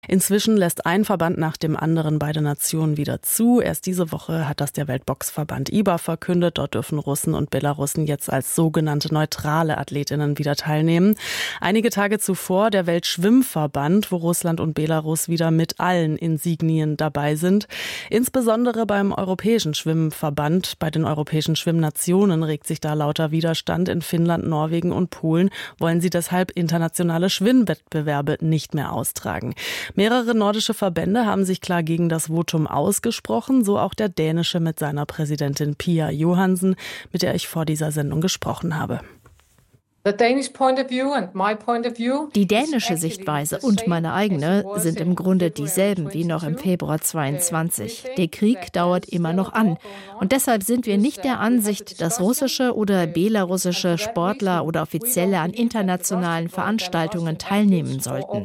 Inzwischen lässt ein Verband nach dem anderen beide Nationen wieder zu. Erst diese Woche hat das der Weltboxverband IBA verkündet. Dort dürfen Russen und Belarussen jetzt als sogenannte neutrale Athletinnen wieder teilnehmen. Einige Tage zuvor der Weltschwimmverband, wo Russland und Belarus wieder mit allen Insignien dabei sind. Insbesondere beim Europäischen Schwimmverband, bei den europäischen Schwimmnationen regt sich da lauter Widerstand. In Finnland, Norwegen und Polen wollen sie deshalb internationale Schwimmwettbewerbe nicht mehr austragen. Mehrere nordische Verbände haben sich klar gegen das Votum ausgesprochen, so auch der dänische mit seiner Präsidentin Pia Johansen, mit der ich vor dieser Sendung gesprochen habe. Die dänische Sichtweise und meine eigene sind im Grunde dieselben wie noch im Februar 22. Der Krieg dauert immer noch an. Und deshalb sind wir nicht der Ansicht, dass russische oder belarussische Sportler oder Offizielle an internationalen Veranstaltungen teilnehmen sollten.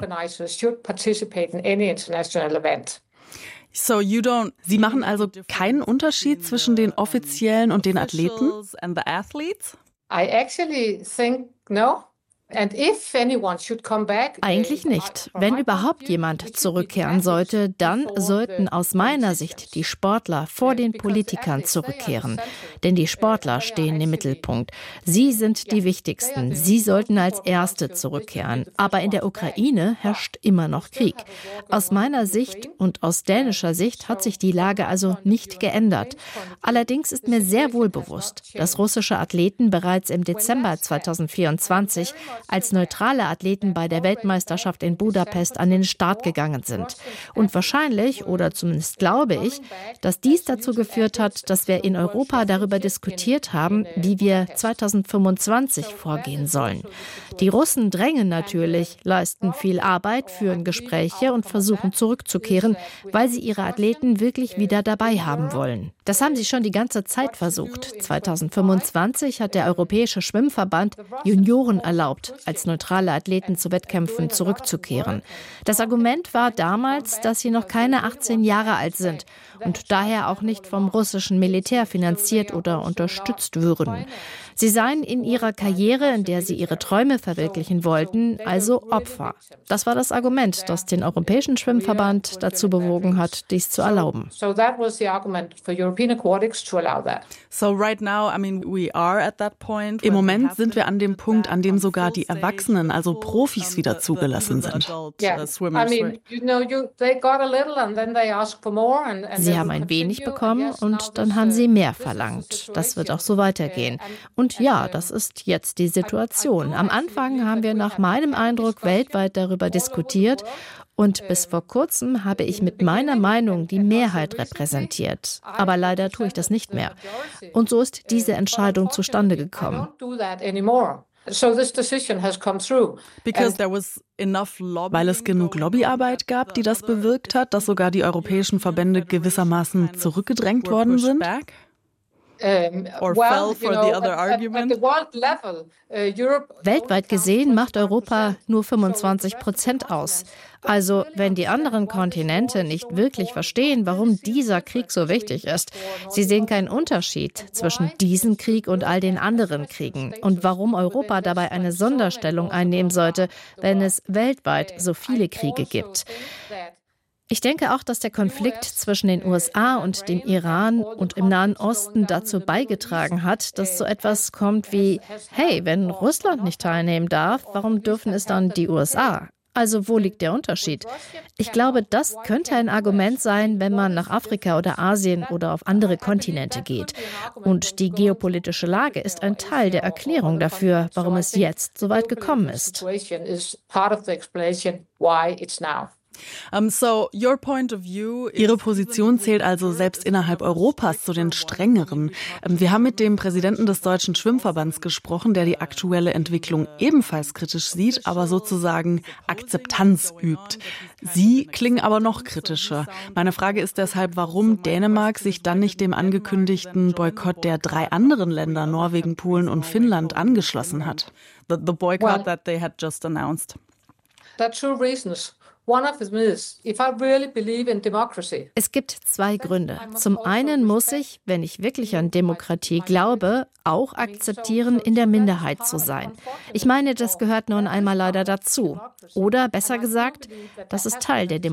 Sie machen also keinen Unterschied zwischen den Offiziellen und den Athleten? I actually think no. And if anyone should come back, eigentlich nicht. Wenn überhaupt jemand zurückkehren sollte, dann sollten aus meiner Sicht die Sportler vor den Politikern zurückkehren. Denn die Sportler stehen im Mittelpunkt. Sie sind die Wichtigsten. Sie sollten als Erste zurückkehren. Aber in der Ukraine herrscht immer noch Krieg. Aus meiner Sicht und aus dänischer Sicht hat sich die Lage also nicht geändert. Allerdings ist mir sehr wohl bewusst, dass russische Athleten bereits im Dezember 2024 als neutrale Athleten bei der Weltmeisterschaft in Budapest an den Start gegangen sind. Und wahrscheinlich, oder zumindest glaube ich, dass dies dazu geführt hat, dass wir in Europa darüber diskutiert haben, wie wir 2025 vorgehen sollen. Die Russen drängen natürlich, leisten viel Arbeit, führen Gespräche und versuchen zurückzukehren, weil sie ihre Athleten wirklich wieder dabei haben wollen. Das haben sie schon die ganze Zeit versucht. 2025 hat der Europäische Schwimmverband Junioren erlaubt, als neutrale Athleten zu Wettkämpfen zurückzukehren. Das Argument war damals, dass sie noch keine 18 Jahre alt sind und daher auch nicht vom russischen Militär finanziert oder unterstützt würden. Sie seien in ihrer Karriere, in der sie ihre Träume verwirklichen wollten, also Opfer. Das war das Argument, das den Europäischen Schwimmverband dazu bewogen hat, dies zu erlauben. Im Moment sind wir an dem Punkt, an dem sogar die Erwachsenen, also Profis, wieder zugelassen sind. Sie haben ein wenig bekommen und dann haben sie mehr verlangt. Das wird auch so weitergehen. Und ja, das ist jetzt die Situation. Am Anfang haben wir nach meinem Eindruck weltweit darüber diskutiert. Und bis vor kurzem habe ich mit meiner Meinung die Mehrheit repräsentiert. Aber leider tue ich das nicht mehr. Und so ist diese Entscheidung zustande gekommen. Weil es genug Lobbyarbeit gab, die das bewirkt hat, dass sogar die europäischen Verbände gewissermaßen zurückgedrängt worden sind? Weltweit gesehen macht Europa nur 25% aus. Also, wenn die anderen Kontinente nicht wirklich verstehen, warum dieser Krieg so wichtig ist, sie sehen keinen Unterschied zwischen diesem Krieg und all den anderen Kriegen und warum Europa dabei eine Sonderstellung einnehmen sollte, wenn es weltweit so viele Kriege gibt. Ich denke auch, dass der Konflikt zwischen den USA und dem Iran und im Nahen Osten dazu beigetragen hat, dass so etwas kommt wie, hey, wenn Russland nicht teilnehmen darf, warum dürfen es dann die USA? Also wo liegt der Unterschied? Ich glaube, das könnte ein Argument sein, wenn man nach Afrika oder Asien oder auf andere Kontinente geht. Und die geopolitische Lage ist ein Teil der Erklärung dafür, warum es jetzt so weit gekommen ist. Ihre Position zählt also selbst innerhalb Europas zu den strengeren. Wir haben mit dem Präsidenten des Deutschen Schwimmverbands gesprochen, der die aktuelle Entwicklung ebenfalls kritisch sieht, aber sozusagen Akzeptanz übt. Sie klingen aber noch kritischer. Meine Frage ist deshalb, warum Dänemark sich dann nicht dem angekündigten Boykott der 3 anderen Länder, Norwegen, Polen und Finnland, angeschlossen hat. The boycott that they had just announced. There are 2 reasons. Es gibt 2 Gründe. Zum einen muss ich, wenn ich wirklich an Demokratie glaube, auch akzeptieren, in der Minderheit zu sein. Ich meine, das gehört nun einmal leider dazu. Oder besser gesagt, das ist Teil der Demokratie.